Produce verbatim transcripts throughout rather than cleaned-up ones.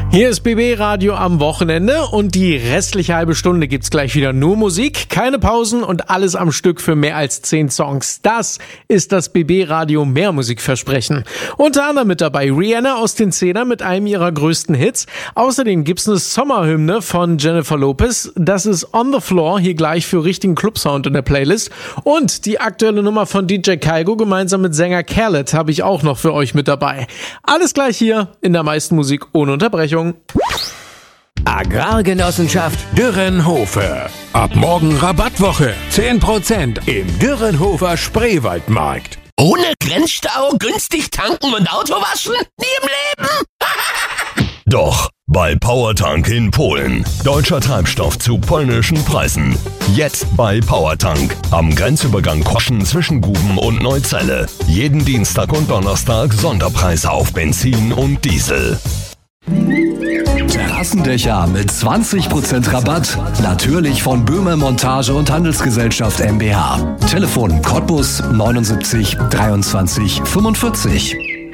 Hier ist B B Radio am Wochenende und die restliche halbe Stunde gibt's gleich wieder nur Musik, keine Pausen und alles am Stück für mehr als zehn Songs. Das ist das B B Radio Mehrmusikversprechen. Unter anderem mit dabei Rihanna aus den Zehnern mit einem ihrer größten Hits. Außerdem gibt's eine Sommerhymne von Jennifer Lopez. Das ist On the Floor, hier gleich für richtigen Clubsound in der Playlist. Und die aktuelle Nummer von D J Kygo gemeinsam mit Sänger Khaled habe ich auch noch für euch mit dabei. Alles gleich hier in der meisten Musik ohne Unterbrechung. Agrargenossenschaft Dürrenhofer. Ab morgen Rabattwoche. zehn Prozent im Dürrenhofer Spreewaldmarkt. Ohne Grenzstau, günstig tanken und Auto waschen? Nie im Leben! Doch, bei Powertank in Polen. Deutscher Treibstoff zu polnischen Preisen. Jetzt bei Powertank. Am Grenzübergang Koschen zwischen Guben und Neuzelle. Jeden Dienstag und Donnerstag Sonderpreise auf Benzin und Diesel. Terrassendächer mit zwanzig Prozent Rabatt. Natürlich von Böhmer Montage und Handelsgesellschaft GmbH. Telefon Cottbus neunundsiebzig dreiundzwanzig fünfundvierzig.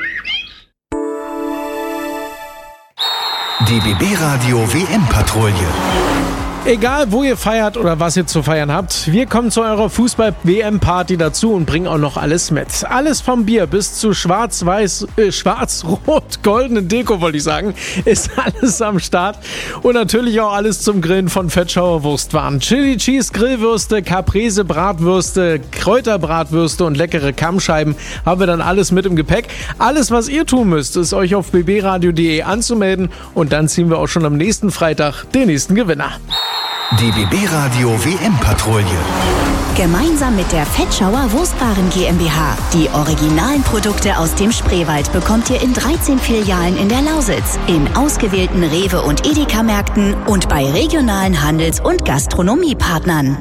Die B B Radio W M-Patrouille. Egal, wo ihr feiert oder was ihr zu feiern habt, wir kommen zu eurer Fußball-W M-Party dazu und bringen auch noch alles mit. Alles vom Bier bis zu schwarz-weiß, äh, schwarz-rot-goldenen Deko, wollte ich sagen, ist alles am Start. Und natürlich auch alles zum Grillen von Fettschauer Wurstwaren. Chili Cheese Grillwürste, Caprese Bratwürste, Kräuterbratwürste und leckere Kammscheiben haben wir dann alles mit im Gepäck. Alles, was ihr tun müsst, ist euch auf b b radio punkt d e anzumelden und dann ziehen wir auch schon am nächsten Freitag den nächsten Gewinner. Die B B Radio W M-Patrouille. Gemeinsam mit der Fettschauer Wurstwaren GmbH. Die originalen Produkte aus dem Spreewald bekommt ihr in dreizehn Filialen in der Lausitz, in ausgewählten Rewe- und Edeka-Märkten und bei regionalen Handels- und Gastronomiepartnern.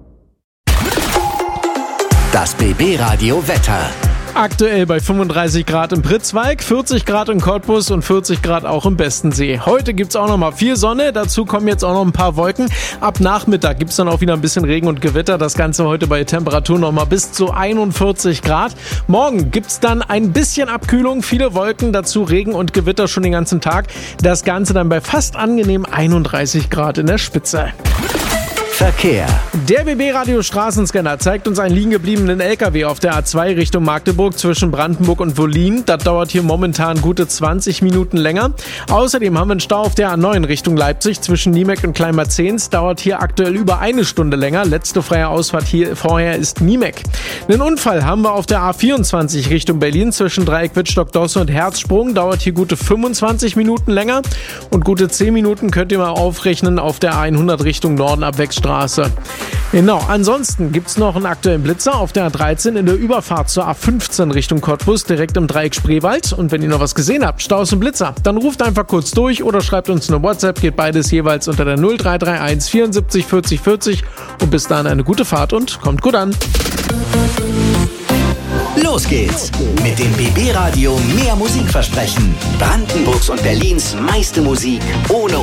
Das B B Radio Wetter. Aktuell bei fünfunddreißig Grad im Pritzwalk, vierzig Grad in Cottbus und vierzig Grad auch im Bestensee. Heute gibt's auch noch mal viel Sonne, dazu kommen jetzt auch noch ein paar Wolken. Ab Nachmittag gibt's dann auch wieder ein bisschen Regen und Gewitter. Das Ganze heute bei Temperaturen noch mal bis zu einundvierzig Grad. Morgen gibt's dann ein bisschen Abkühlung, viele Wolken, dazu Regen und Gewitter schon den ganzen Tag. Das Ganze dann bei fast angenehm einunddreißig Grad in der Spitze. Verkehr. Der B B Radio Straßenscanner zeigt uns einen liegen gebliebenen L K W auf der A zwei Richtung Magdeburg zwischen Brandenburg und Wollin. Das dauert hier momentan gute zwanzig Minuten länger. Außerdem haben wir einen Stau auf der A neun Richtung Leipzig zwischen Niemek und Kleinmarzens. Dauert hier aktuell über eine Stunde länger. Letzte freie Ausfahrt hier vorher ist Niemek. Einen Unfall haben wir auf der A vierundzwanzig Richtung Berlin zwischen Dreieck Wittstock-Dosse und Herzsprung. Dauert hier gute fünfundzwanzig Minuten länger. Und gute zehn Minuten könnt ihr mal aufrechnen auf der A hundert Richtung Norden ab Wegstraße. Genau, ansonsten gibt's noch einen aktuellen Blitzer auf der A dreizehn in der Überfahrt zur A fünfzehn Richtung Cottbus, direkt im Dreieck Spreewald. Und wenn ihr noch was gesehen habt, Staus und Blitzer, dann ruft einfach kurz durch oder schreibt uns eine WhatsApp, geht beides jeweils unter der null drei drei eins vierundsiebzig vierzig vierzig. Und bis dahin eine gute Fahrt und kommt gut an. Los geht's mit dem B B Radio Mehrmusikversprechen. Brandenburgs und Berlins meiste Musik ohne